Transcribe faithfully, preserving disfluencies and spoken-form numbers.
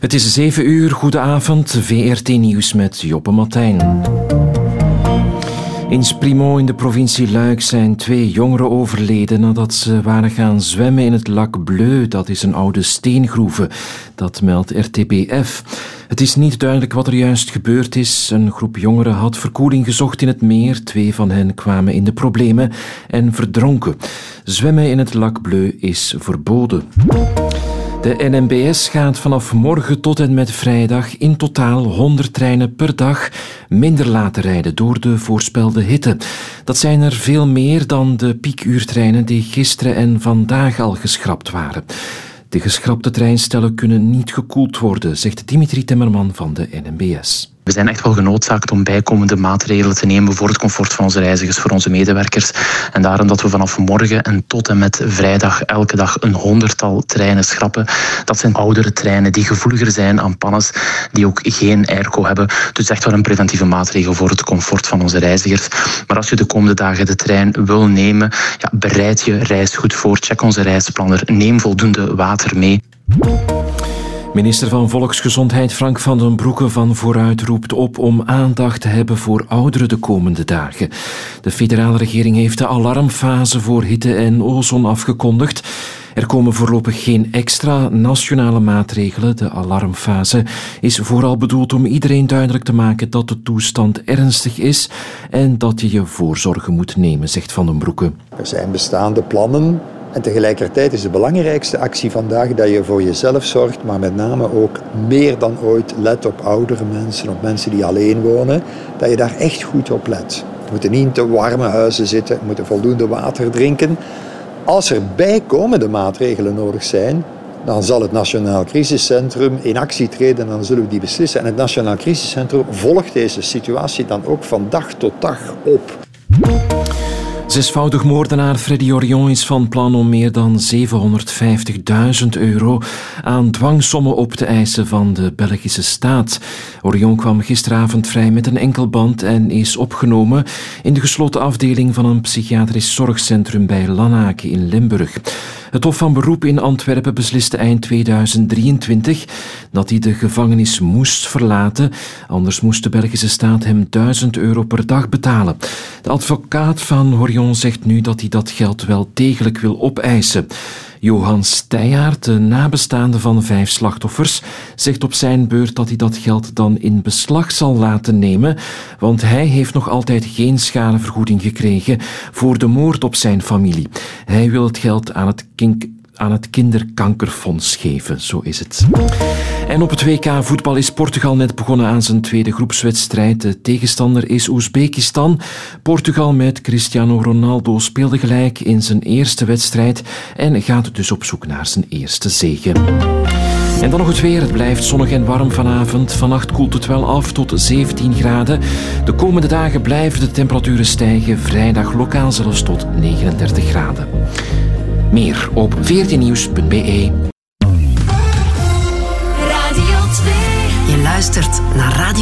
Het is zeven uur, goedenavond, V R T Nieuws met Joppe Martijn. In Sprimont in de provincie Luik zijn twee jongeren overleden nadat ze waren gaan zwemmen in het Lac Bleu. Dat is een oude steengroeve, dat meldt R T B F. Het is niet duidelijk wat er juist gebeurd is. Een groep jongeren had verkoeling gezocht in het meer. Twee van hen kwamen in de problemen en verdronken. Zwemmen in het Lac Bleu is verboden. De N M B S gaat vanaf morgen tot en met vrijdag in totaal honderd treinen per dag minder laten rijden door de voorspelde hitte. Dat zijn er veel meer dan de piekuurtreinen die gisteren en vandaag al geschrapt waren. De geschrapte treinstellen kunnen niet gekoeld worden, zegt Dimitri Timmerman van de N M B S. We zijn echt wel genoodzaakt om bijkomende maatregelen te nemen voor het comfort van onze reizigers, voor onze medewerkers. En daarom dat we vanaf morgen en tot en met vrijdag elke dag een honderdtal treinen schrappen. Dat zijn oudere treinen die gevoeliger zijn aan pannes, die ook geen airco hebben. Dus echt wel een preventieve maatregel voor het comfort van onze reizigers. Maar als je de komende dagen de trein wil nemen, ja, bereid je reis goed voor. Check onze reisplanner. Neem voldoende water mee. Minister van Volksgezondheid Frank van den Broeke van Vooruit roept op om aandacht te hebben voor ouderen de komende dagen. De federale regering heeft de alarmfase voor hitte en ozon afgekondigd. Er komen voorlopig geen extra nationale maatregelen. De alarmfase is vooral bedoeld om iedereen duidelijk te maken dat de toestand ernstig is en dat je je voorzorgen moet nemen, zegt Van den Broeke. Er zijn bestaande plannen. En tegelijkertijd is de belangrijkste actie vandaag dat je voor jezelf zorgt, maar met name ook meer dan ooit let op oudere mensen, op mensen die alleen wonen, dat je daar echt goed op let. We moeten niet in te warme huizen zitten, we moeten voldoende water drinken. Als er bijkomende maatregelen nodig zijn, dan zal het Nationaal Crisiscentrum in actie treden en dan zullen we die beslissen. En het Nationaal Crisiscentrum volgt deze situatie dan ook van dag tot dag op. Zesvoudig moordenaar Freddy Orion is van plan om meer dan zevenhonderdvijftigduizend euro aan dwangsommen op te eisen van de Belgische staat. Orion kwam gisteravond vrij met een enkelband en is opgenomen in de gesloten afdeling van een psychiatrisch zorgcentrum bij Lanaken in Limburg. Het Hof van Beroep in Antwerpen besliste eind tweeduizend drieëntwintig dat hij de gevangenis moest verlaten, anders moest de Belgische staat hem duizend euro per dag betalen. De advocaat van Orion zegt nu dat hij dat geld wel degelijk wil opeisen. Johan Steijaert, de nabestaande van vijf slachtoffers, zegt op zijn beurt dat hij dat geld dan in beslag zal laten nemen, want hij heeft nog altijd geen schadevergoeding gekregen voor de moord op zijn familie. Hij wil het geld aan het kink aan het kinderkankerfonds geven, zo is het. En op het W K voetbal is Portugal net begonnen aan zijn tweede groepswedstrijd. De tegenstander is Oezbekistan. Portugal met Cristiano Ronaldo speelde gelijk in zijn eerste wedstrijd en gaat dus op zoek naar zijn eerste zege. En dan nog het weer. Het blijft zonnig en warm vanavond. Vannacht koelt het wel af tot zeventien graden. De komende dagen blijven de temperaturen stijgen. Vrijdag lokaal zelfs tot negenendertig graden. Meer op v r t nieuws punt b e. Radio twee. Je luistert naar Radio